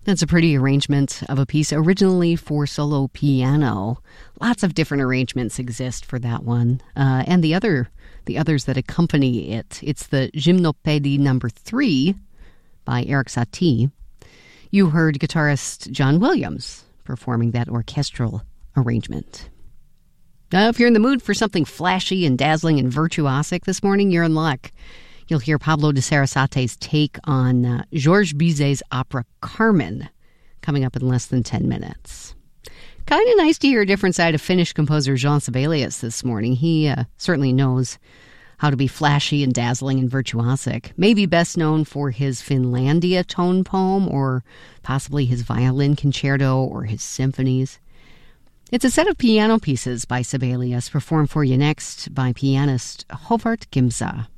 That's a pretty arrangement of a piece originally for solo piano. Lots of different arrangements exist for that one. And the others that accompany it. It's the Gymnopédie number 3 by Erik Satie. You heard guitarist John Williams performing that orchestral arrangement. Now, if you're in the mood for something flashy and dazzling and virtuosic this morning, you're in luck. You'll hear Pablo de Sarasate's take on Georges Bizet's opera Carmen coming up in less than 10 minutes. Kind of nice to hear a different side of Finnish composer Jean Sibelius this morning. He certainly knows how to be flashy and dazzling and virtuosic. Maybe best known for his Finlandia tone poem, or possibly his violin concerto or his symphonies. It's a set of piano pieces by Sibelius, performed for you next by pianist Håvard Gimsa.